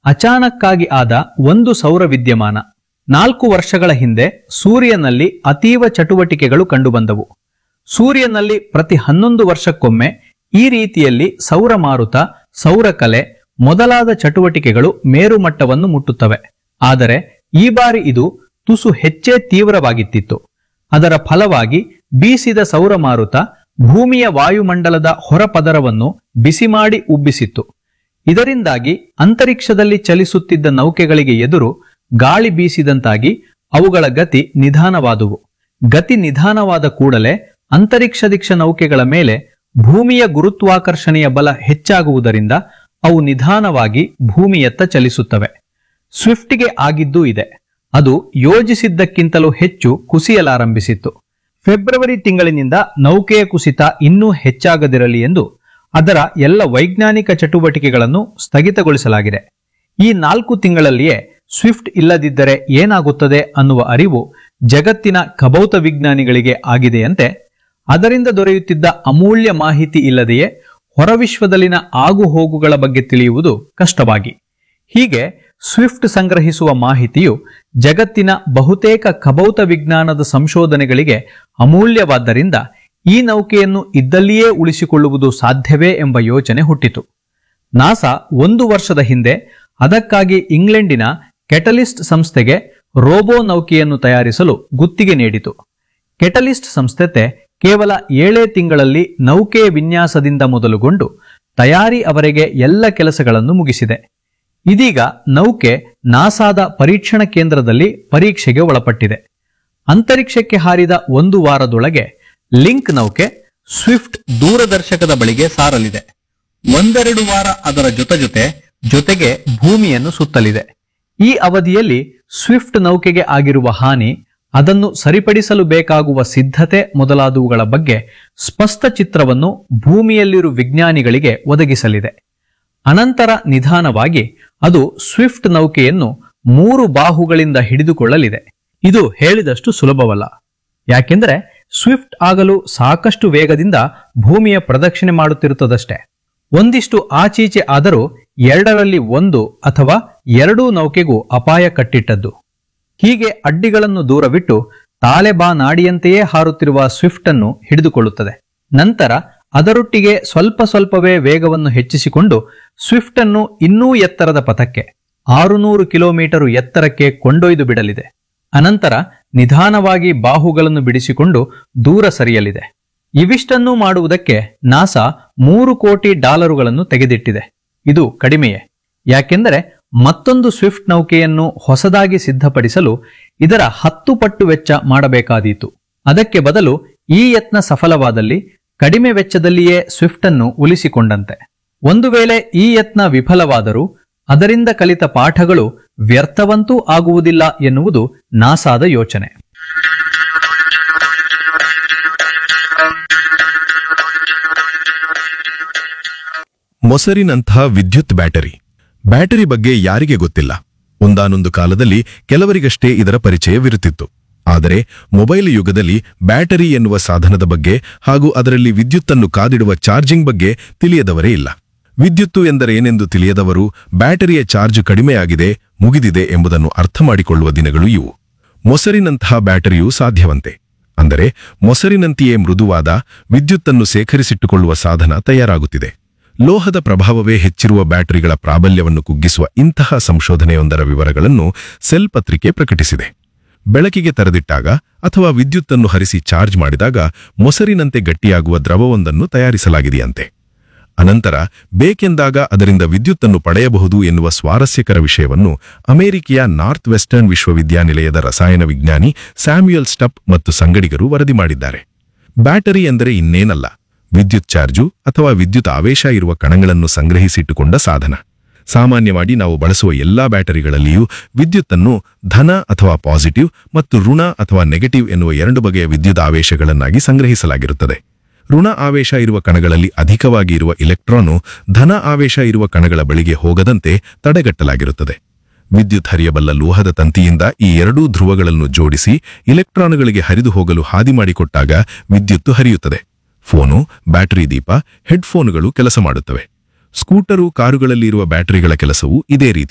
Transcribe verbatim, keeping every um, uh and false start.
ಅಚಾನಕ್ಕಾಗಿ ಆದ ಒಂದು ಸೌರ ವಿದ್ಯಮಾನ. ನಾಲ್ಕು ವರ್ಷಗಳ ಹಿಂದೆ ಸೂರ್ಯನಲ್ಲಿ ಅತೀವ ಚಟುವಟಿಕೆಗಳು ಕಂಡುಬಂದವು. ಸೂರ್ಯನಲ್ಲಿ ಪ್ರತಿ ಹನ್ನೊಂದು ವರ್ಷಕ್ಕೊಮ್ಮೆ ಈ ರೀತಿಯಲ್ಲಿ ಸೌರ ಮಾರುತ, ಸೌರಕಲೆ ಮೊದಲಾದ ಚಟುವಟಿಕೆಗಳು ಮೇರುಮಟ್ಟವನ್ನು ಮುಟ್ಟುತ್ತವೆ. ಆದರೆ ಈ ಬಾರಿ ಇದು ತುಸು ಹೆಚ್ಚೇ ತೀವ್ರವಾಗಿತ್ತಿತ್ತು. ಅದರ ಫಲವಾಗಿ ಬೀಸಿದ ಸೌರ ಮಾರುತ ಭೂಮಿಯ ವಾಯುಮಂಡಲದ ಹೊರಪದರವನ್ನು ಬಿಸಿ ಮಾಡಿ ಉಬ್ಬಿಸಿತ್ತು. ಇದರಿಂದಾಗಿ ಅಂತರಿಕ್ಷದಲ್ಲಿ ಚಲಿಸುತ್ತಿದ್ದ ನೌಕೆಗಳಿಗೆ ಎದುರು ಗಾಳಿ ಬೀಸಿದಂತಾಗಿ ಅವುಗಳ ಗತಿ ನಿಧಾನವಾದುವು. ಗತಿ ನಿಧಾನವಾದ ಕೂಡಲೇ ಅಂತರಿಕ್ಷದಿಕ್ಷ ನೌಕೆಗಳ ಮೇಲೆ ಭೂಮಿಯ ಗುರುತ್ವಾಕರ್ಷಣೆಯ ಬಲ ಹೆಚ್ಚಾಗುವುದರಿಂದ ಅವು ನಿಧಾನವಾಗಿ ಭೂಮಿಯತ್ತ ಚಲಿಸುತ್ತವೆ. ಸ್ವಿಫ್ಟ್ಗೆ ಆಗಿದ್ದೂ ಇದೆ. ಅದು ಯೋಜಿಸಿದ್ದಕ್ಕಿಂತಲೂ ಹೆಚ್ಚು ಕುಸಿಯಲಾರಂಭಿಸಿತ್ತು. ಫೆಬ್ರವರಿ ತಿಂಗಳಿನಿಂದ ನೌಕೆಯ ಕುಸಿತ ಇನ್ನೂ ಹೆಚ್ಚಾಗದಿರಲಿ ಎಂದು ಅದರ ಎಲ್ಲ ವೈಜ್ಞಾನಿಕ ಚಟುವಟಿಕೆಗಳನ್ನು ಸ್ಥಗಿತಗೊಳಿಸಲಾಗಿದೆ. ಈ ನಾಲ್ಕು ತಿಂಗಳಲ್ಲಿಯೇ ಸ್ವಿಫ್ಟ್ ಇಲ್ಲದಿದ್ದರೆ ಏನಾಗುತ್ತದೆ ಅನ್ನುವ ಅರಿವು ಜಗತ್ತಿನ ಖಭೌತ ವಿಜ್ಞಾನಿಗಳಿಗೆ ಆಗಿದೆಯಂತೆ. ಅದರಿಂದ ದೊರೆಯುತ್ತಿದ್ದ ಅಮೂಲ್ಯ ಮಾಹಿತಿ ಇಲ್ಲದೆಯೇ ಹೊರವಿಶ್ವದಲ್ಲಿನ ಆಗುಹೋಗುಗಳ ಬಗ್ಗೆ ತಿಳಿಯುವುದು ಕಷ್ಟವಾಗಿ. ಹೀಗೆ ಸ್ವಿಫ್ಟ್ ಸಂಗ್ರಹಿಸುವ ಮಾಹಿತಿಯು ಜಗತ್ತಿನ ಬಹುತೇಕ ಖಭೌತ ವಿಜ್ಞಾನದ ಸಂಶೋಧನೆಗಳಿಗೆ ಅಮೂಲ್ಯವಾದ್ದರಿಂದ ಈ ನೌಕೆಯನ್ನು ಇದ್ದಲ್ಲಿಯೇ ಉಳಿಸಿಕೊಳ್ಳುವುದು ಸಾಧ್ಯವೇ ಎಂಬ ಯೋಚನೆ ಹುಟ್ಟಿತು. ನಾಸಾ ಒಂದು ವರ್ಷದ ಹಿಂದೆ ಅದಕ್ಕಾಗಿ ಇಂಗ್ಲೆಂಡಿನ ಕೆಟಲಿಸ್ಟ್ ಸಂಸ್ಥೆಗೆ ರೋಬೋ ನೌಕೆಯನ್ನು ತಯಾರಿಸಲು ಗುತ್ತಿಗೆ ನೀಡಿತು. ಕೆಟಲಿಸ್ಟ್ ಸಂಸ್ಥೆ ಕೇವಲ ಏಳೇ ತಿಂಗಳಲ್ಲಿ ನೌಕೆಯ ವಿನ್ಯಾಸದಿಂದ ಮೊದಲುಗೊಂಡು ತಯಾರಿ ಅವರೆಗೆ ಎಲ್ಲ ಕೆಲಸಗಳನ್ನು ಮುಗಿಸಿದೆ. ಇದೀಗ ನೌಕೆ ನಾಸಾದ ಪರೀಕ್ಷಣ ಕೇಂದ್ರದಲ್ಲಿ ಪರೀಕ್ಷೆಗೆ ಒಳಪಟ್ಟಿದೆ. ಅಂತರಿಕ್ಷಕ್ಕೆ ಹಾರಿದ ಒಂದು ವಾರದೊಳಗೆ ಲಿಂಕ್ ನೌಕೆ ಸ್ವಿಫ್ಟ್ ದೂರದರ್ಶಕದ ಬಳಿಗೆ ಸಾರಲಿದೆ. ಒಂದೆರಡು ವಾರ ಅದರ ಜೊತೆ ಜೊತೆ ಜೊತೆಗೆ ಭೂಮಿಯನ್ನು ಸುತ್ತಲಿದೆ. ಈ ಅವಧಿಯಲ್ಲಿ ಸ್ವಿಫ್ಟ್ ನೌಕೆಗೆ ಆಗಿರುವ ಹಾನಿ, ಅದನ್ನು ಸರಿಪಡಿಸಲು ಬೇಕಾಗುವ ಸಿದ್ಧತೆ ಮೊದಲಾದವುಗಳ ಬಗ್ಗೆ ಸ್ಪಷ್ಟ ಚಿತ್ರವನ್ನು ಭೂಮಿಯಲ್ಲಿರುವ ವಿಜ್ಞಾನಿಗಳಿಗೆ ಒದಗಿಸಲಿದೆ. ಅನಂತರ ನಿಧಾನವಾಗಿ ಅದು ಸ್ವಿಫ್ಟ್ ನೌಕೆಯನ್ನು ಮೂರು ಬಾಹುಗಳಿಂದ ಹಿಡಿದುಕೊಳ್ಳಲಿದೆ. ಇದು ಹೇಳಿದಷ್ಟು ಸುಲಭವಲ್ಲ. ಯಾಕೆಂದರೆ ಸ್ವಿಫ್ಟ್ ಆಗಲು ಸಾಕಷ್ಟು ವೇಗದಿಂದ ಭೂಮಿಯ ಪ್ರದಕ್ಷಿಣೆ ಮಾಡುತ್ತಿರುತ್ತದಷ್ಟೇ. ಒಂದಿಷ್ಟು ಆಚೀಚೆ ಆದರೂ ಎರಡರಲ್ಲಿ ಒಂದು ಅಥವಾ ಎರಡೂ ನೌಕೆಗೂ ಅಪಾಯ ಕಟ್ಟಿಟ್ಟದ್ದು. ಹೀಗೆ ಅಡ್ಡಿಗಳನ್ನು ದೂರವಿಟ್ಟು ತಾಲೆಬಾ ನಾಡಿಯಂತೆಯೇ ಹಾರುತ್ತಿರುವ ಸ್ವಿಫ್ಟ್ ಅನ್ನು ಹಿಡಿದುಕೊಳ್ಳುತ್ತದೆ. ನಂತರ ಅದರೊಟ್ಟಿಗೆ ಸ್ವಲ್ಪ ಸ್ವಲ್ಪವೇ ವೇಗವನ್ನು ಹೆಚ್ಚಿಸಿಕೊಂಡು ಸ್ವಿಫ್ಟ್ ಅನ್ನು ಇನ್ನೂ ಎತ್ತರದ ಪಥಕ್ಕೆ, ಆರುನೂರು ಕಿಲೋಮೀಟರ್ ಎತ್ತರಕ್ಕೆ ಕೊಂಡೊಯ್ದು ಬಿಡಲಿದೆ. ಅನಂತರ ನಿಧಾನವಾಗಿ ಬಾಹುಗಳನ್ನು ಬಿಡಿಸಿಕೊಂಡು ದೂರ ಸರಿಯಲಿದೆ. ಇವಿಷ್ಟನ್ನೂ ಮಾಡುವುದಕ್ಕೆ ನಾಸಾ ಮೂರು ಕೋಟಿ ಡಾಲರುಗಳನ್ನು ತೆಗೆದಿಟ್ಟಿದೆ. ಇದು ಕಡಿಮೆಯೇ. ಯಾಕೆಂದರೆ ಮತ್ತೊಂದು ಸ್ವಿಫ್ಟ್ ನೌಕೆಯನ್ನು ಹೊಸದಾಗಿ ಸಿದ್ಧಪಡಿಸಲು ಇದರ ಹತ್ತು ಪಟ್ಟು ವೆಚ್ಚ ಮಾಡಬೇಕಾದೀತು. ಅದಕ್ಕೆ ಬದಲು ಈ ಯತ್ನ ಸಫಲವಾದಲ್ಲಿ ಕಡಿಮೆ ವೆಚ್ಚದಲ್ಲಿಯೇ ಸ್ವಿಫ್ಟ್ ಅನ್ನು ಉಳಿಸಿಕೊಂಡಂತೆ. ಒಂದು ವೇಳೆ ಈ ಯತ್ನ ವಿಫಲವಾದರೂ ಅದರಿಂದ ಕಲಿತ ಪಾಠಗಳು ವ್ಯರ್ಥವಂತೂ ಆಗುವುದಿಲ್ಲ ಎನ್ನುವುದು ನಾಸಾದ ಯೋಚನೆ. ಮೊಸರಿನಂಥ ವಿದ್ಯುತ್ ಬ್ಯಾಟರಿ. ಬ್ಯಾಟರಿ ಬಗ್ಗೆ ಯಾರಿಗೆ ಗೊತ್ತಿಲ್ಲ? ಒಂದಾನೊಂದು ಕಾಲದಲ್ಲಿ ಕೆಲವರಿಗಷ್ಟೇ ಇದರ ಪರಿಚಯವಿರುತ್ತಿತ್ತು. ಆದರೆ ಮೊಬೈಲ್ ಯುಗದಲ್ಲಿ ಬ್ಯಾಟರಿ ಎನ್ನುವ ಸಾಧನದ ಬಗ್ಗೆ ಹಾಗೂ ಅದರಲ್ಲಿ ವಿದ್ಯುತ್ತನ್ನು ಕಾದಿಡುವ ಚಾರ್ಜಿಂಗ್ ಬಗ್ಗೆ ತಿಳಿಯದವರೇ ಇಲ್ಲ. ವಿದ್ಯುತ್ತು ಎಂದರೆ ಏನೆಂದು ತಿಳಿಯದವರು ಬ್ಯಾಟರಿಯ ಚಾರ್ಜ್ ಕಡಿಮೆಯಾಗಿದೆ, ಮುಗಿದಿದೆ ಎಂಬುದನ್ನು ಅರ್ಥ ಮಾಡಿಕೊಳ್ಳುವ ದಿನಗಳು ಇವು. ಮೊಸರಿನಂತಹ ಬ್ಯಾಟರಿಯೂ ಸಾಧ್ಯವಂತೆ. ಅಂದರೆ ಮೊಸರಿನಂತೆಯೇ ಮೃದುವಾದ ವಿದ್ಯುತ್ತನ್ನು ಸೇಖರಿಸಿಟ್ಟುಕೊಳ್ಳುವ ಸಾಧನ ತಯಾರಾಗುತ್ತಿದೆ. ಲೋಹದ ಪ್ರಭಾವವೇ ಹೆಚ್ಚಿರುವ ಬ್ಯಾಟರಿಗಳ ಪ್ರಾಬಲ್ಯವನ್ನು ಕುಗ್ಗಿಸುವ ಇಂತಹ ಸಂಶೋಧನೆಯೊಂದರ ವಿವರಗಳನ್ನು ಸೆಲ್ ಪತ್ರಿಕೆ ಪ್ರಕಟಿಸಿದೆ. ಬೆಳಕಿಗೆ ತೆರೆದಿಟ್ಟಾಗ ಅಥವಾ ವಿದ್ಯುತ್ತನ್ನು ಹರಿಸಿ ಚಾರ್ಜ್ ಮಾಡಿದಾಗ ಮೊಸರಿನಂತೆ ಗಟ್ಟಿಯಾಗುವ ದ್ರವವೊಂದನ್ನು ತಯಾರಿಸಲಾಗಿದೆಯಂತೆ. ಅನಂತರ ಬೇಕೆಂದಾಗ ಅದರಿಂದ ವಿದ್ಯುತ್ತನ್ನು ಪಡೆಯಬಹುದು ಎನ್ನುವ ಸ್ವಾರಸ್ಯಕರ ವಿಷಯವನ್ನು ಅಮೆರಿಕೆಯ ನಾರ್ತ್ ವೆಸ್ಟರ್ನ್ ವಿಶ್ವವಿದ್ಯಾನಿಲಯದ ರಸಾಯನ ವಿಜ್ಞಾನಿ ಸ್ಯಾಮ್ಯುಯಲ್ ಸ್ಟಪ್ ಮತ್ತು ಸಂಗಡಿಗರು ವರದಿ ಮಾಡಿದ್ದಾರೆ. ಬ್ಯಾಟರಿ ಎಂದರೆ ಇನ್ನೇನಲ್ಲ, ವಿದ್ಯುತ್ ಚಾರ್ಜು ಅಥವಾ ವಿದ್ಯುತ್ ಆವೇಶ ಇರುವ ಕಣಗಳನ್ನು ಸಂಗ್ರಹಿಸಿಟ್ಟುಕೊಂಡ ಸಾಧನ. ಸಾಮಾನ್ಯವಾಗಿ ನಾವು ಬಳಸುವ ಎಲ್ಲಾ ಬ್ಯಾಟರಿಗಳಲ್ಲಿಯೂ ವಿದ್ಯುತ್ತನ್ನು ಧನ ಅಥವಾ ಪಾಸಿಟಿವ್ ಮತ್ತು ಋಣ ಅಥವಾ ನೆಗೆಟಿವ್ ಎನ್ನುವ ಎರಡು ಬಗೆಯ ವಿದ್ಯುತ್ ಆವೇಶಗಳನ್ನಾಗಿ ಸಂಗ್ರಹಿಸಲಾಗಿರುತ್ತದೆ. ಋಣ ಆವೇಶ ಇರುವ ಕಣಗಳಲ್ಲಿ ಅಧಿಕವಾಗಿ ಇರುವ ಇಲೆಕ್ಟ್ರಾನು ಧನ ಆವೇಶ ಇರುವ ಕಣಗಳ ಬಳಿಗೆ ಹೋಗದಂತೆ ತಡೆಗಟ್ಟಲಾಗಿರುತ್ತದೆ. ವಿದ್ಯುತ್ ಹರಿಯಬಲ್ಲ ಲೋಹದ ತಂತಿಯಿಂದ ಈ ಎರಡೂ ಧ್ರುವಗಳನ್ನು ಜೋಡಿಸಿ ಇಲೆಕ್ಟ್ರಾನುಗಳಿಗೆ ಹರಿದು ಹೋಗಲು ಹಾದಿ ಮಾಡಿಕೊಟ್ಟಾಗ ವಿದ್ಯುತ್ತು ಹರಿಯುತ್ತದೆ. ಫೋನು, ಬ್ಯಾಟರಿ ದೀಪ, ಹೆಡ್ಫೋನುಗಳು ಕೆಲಸ ಮಾಡುತ್ತವೆ. ಸ್ಕೂಟರು, ಕಾರುಗಳಲ್ಲಿ ಇರುವ ಬ್ಯಾಟರಿಗಳ ಕೆಲಸವೂ ಇದೇ ರೀತಿ.